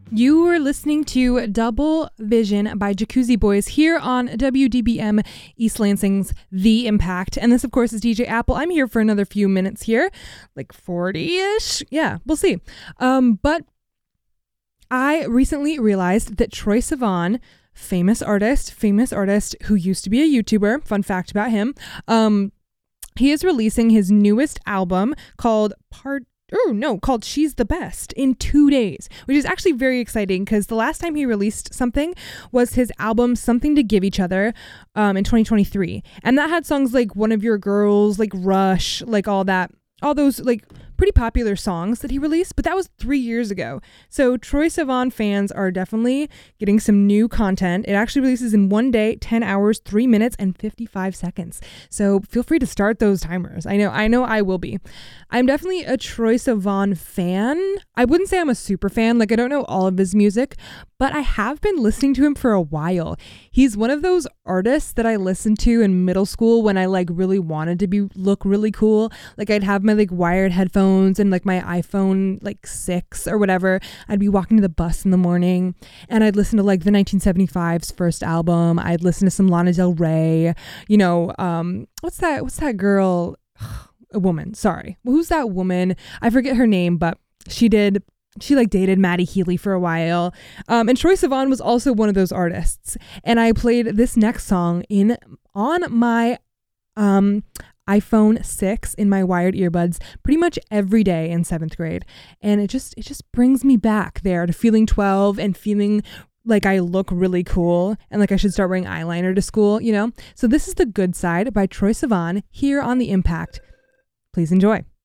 You were listening to Double Vision by Jacuzzi Boys here on WDBM East Lansing's The Impact. And this, of course, is DJ Apple. I'm here for another few minutes here, like 40-ish. Yeah, we'll see. But I recently realized that Troye Sivan, famous artist who used to be a YouTuber, fun fact about him, he is releasing his newest album called She's the Best in 2 days, which is actually very exciting because the last time he released something was his album Something to Give Each Other in 2023. And that had songs like One of Your Girls, like Rush, like all those like pretty popular songs that he released, but that was 3 years ago. So Troye Sivan fans are definitely getting some new content. It actually releases in 1 day, 10 hours, 3 minutes, and 55 seconds. So feel free to start those timers. I know I will be. I'm definitely a Troye Sivan fan. I wouldn't say I'm a super fan. Like, I don't know all of his music, but I have been listening to him for a while. He's one of those artists that I listened to in middle school when I like really wanted to look really cool. Like, I'd have my like wired headphones and like my iPhone like 6 or whatever. I'd be walking to the bus in the morning and I'd listen to like the 1975's first album. I'd listen to some Lana Del Rey, what's that girl? A woman, sorry. Who's that woman? I forget her name, but she like dated Maddie Healy for a while. And Troye Sivan was also one of those artists. And I played this next song on my iPhone 6 in my wired earbuds pretty much every day in 7th grade. And it just brings me back there to feeling 12 and feeling like I look really cool and like I should start wearing eyeliner to school, you know? So this is The Good Side by Troye Sivan here on The Impact. Please enjoy.